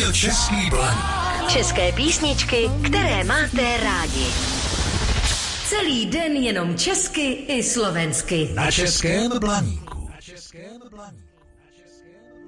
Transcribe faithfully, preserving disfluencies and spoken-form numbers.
byl Český Blaník. České písničky, které máte rádi. Celý den jenom česky i slovensky. Na Českém Blaníku. Na Českém Blaníku.